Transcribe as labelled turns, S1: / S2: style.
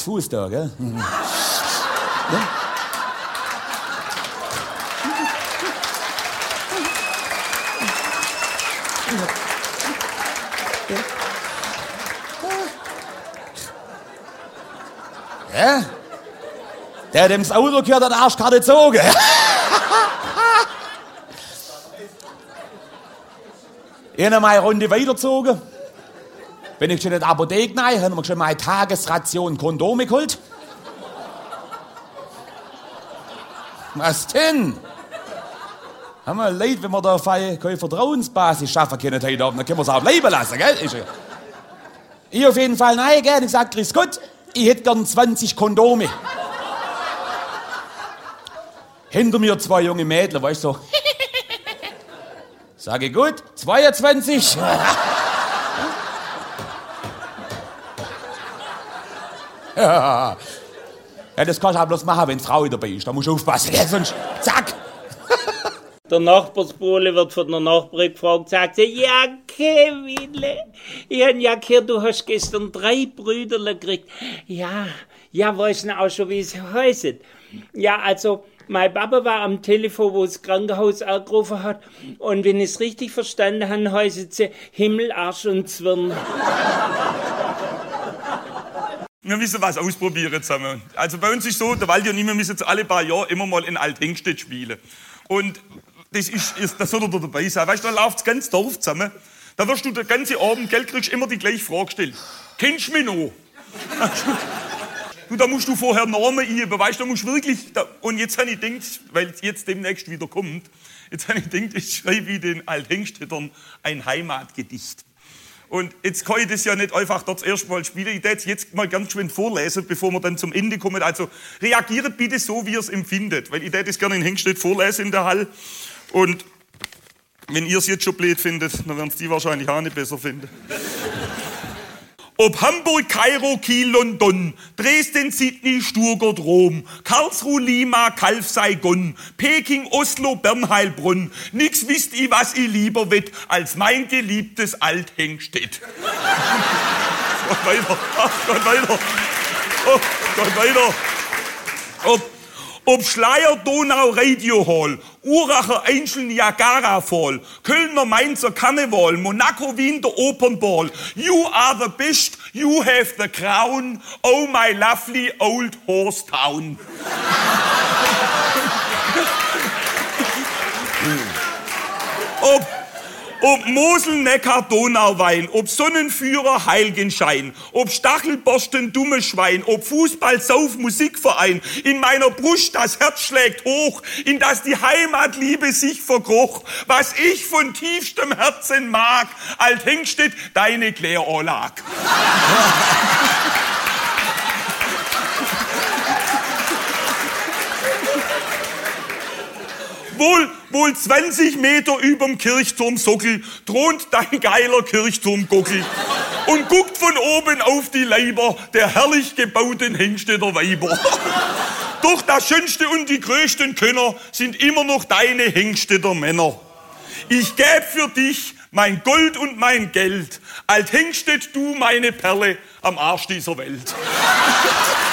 S1: Fuß da, gell? Ja? Der dem das Auto gehört, hat die Arschkarte gezogen. Ich habe mal eine Runde weitergezogen. Bin ich schon in der Apotheke rein, haben wir schon mal eine Tagesration Kondome geholt. Was denn? Haben wir leid, wenn wir da keine Vertrauensbasis schaffen können heute Abend, dann können wir es auch bleiben lassen, gell? Ich auf jeden Fall nein, gell? Ich sag, grüß Gott, ich hätte gern 20 Kondome. Hinter mir 2 junge Mädchen, weißt du, so. Sage gut, 22. Ja, das kannst du auch bloß machen, wenn die Frau dabei ist. Da musst du aufpassen, gell? Sonst zack.
S2: Der Nachbarsbulle wird von der Nachbarin gefragt, sagt sie, ja, Kevin, ich hab ja gehört, du hast gestern 3 Brüderle gekriegt. Ja, weiß nicht auch schon, wie es heißt. Ja, also, mein Papa war am Telefon, wo das Krankenhaus angerufen hat. Und wenn ich es richtig verstanden habe, heißt sie Himmel, Arsch und Zwirn.
S3: Wir müssen was ausprobieren zusammen. Also bei uns ist so, der Waldi und ich, wir müssen jetzt alle paar Jahre immer mal in Alt-Hengstedt spielen. Und das soll er da dabei sein. Weißt du, da läuft das ganze Dorf zusammen. Da wirst du den ganzen Abend, gell, kriegst immer die gleiche Frage gestellt. Kennst du mich noch? Du, da musst du vorher Namen einüben, weißt du, da musst wirklich... Und jetzt habe ich gedacht, weil es jetzt demnächst wieder kommt, ich schreibe wie den Alt-Hengstädtern ein Heimatgedicht. Und jetzt kann ich das ja nicht einfach dort das erste Mal spielen. Ich werde jetzt mal ganz schön vorlesen, bevor wir dann zum Ende kommen. Also reagiert bitte so, wie ihr es empfindet. Weil ich werde das gerne in Hengstedt vorlesen in der Halle. Und wenn ihr es jetzt schon blöd findet, dann werden es die wahrscheinlich auch nicht besser finden. Ob Hamburg, Kairo, Kiel, London, Dresden, Sydney, Stuttgart, Rom, Karlsruhe, Lima, Calw, Saigon, Peking, Oslo, Bern, Heilbronn, nix wisst ich, was ich lieber wett, als mein geliebtes Alt-Hengstedt. Gott weiter, Gott weiter, Gott weiter. Ob Schleier, Donau, Radio Hall, Uracher Angel, Niagara Fall, Kölner, Mainzer, Karneval, Monaco, Wien, der Opernball. You are the best, you have the crown, oh my lovely old horse town. Ob Mosel, Neckar, Donauwein, ob Sonnenführer, Heiligenschein, ob Stachelborsten, dumme Schwein, ob Fußball, Sauf, Musikverein, in meiner Brust das Herz schlägt hoch, in das die Heimatliebe sich verkroch, was ich von tiefstem Herzen mag, Alt-Hengstedt, deine Kläranlage. Wohl 20 Meter überm Kirchturmsockel thront dein geiler Kirchturmgockel und guckt von oben auf die Leiber der herrlich gebauten Hengstedter Weiber. Doch das Schönste und die größten Könner sind immer noch deine Hengstedter Männer. Ich gäb für dich mein Gold und mein Geld, Alt-Hengstedt, du meine Perle am Arsch dieser Welt.